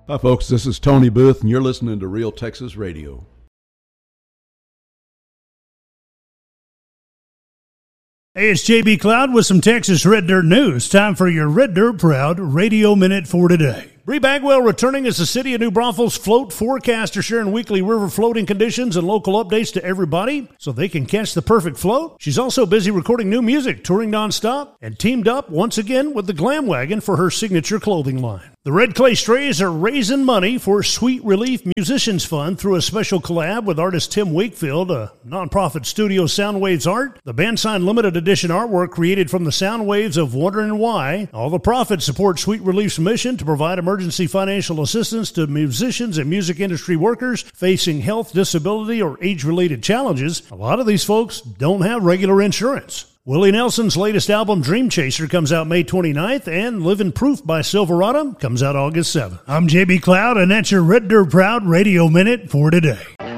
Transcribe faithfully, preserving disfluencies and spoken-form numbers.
Hi, folks. This is Tony Booth, and you're listening to Real Texas Radio. Hey, it's J B Cloud with some Texas Red Dirt news. Time for your Red Dirt Proud Radio Minute for today. Bree Bagwell returning as the City of New Braunfels float forecaster, sharing weekly river floating conditions and local updates to everybody so they can catch the perfect float. She's also busy recording new music, touring nonstop, and teamed up once again with the Glam Wagon for her signature clothing line. The Red Clay Strays are raising money for Sweet Relief Musicians Fund through a special collab with artist Tim Wakefield, a nonprofit studio Soundwaves Art. The band signed limited edition artwork created from the sound waves of Wondering Why. All the profits support Sweet Relief's mission to provide emergency financial assistance to musicians and music industry workers facing health, disability, or age-related challenges. A lot of these folks don't have regular insurance. Willie Nelson's latest album, Dream Chaser, comes out May twenty-ninth, and Living Proof by Silverado comes out August seventh. I'm J B Cloud, and that's your Red Dirt Proud Radio Minute for today.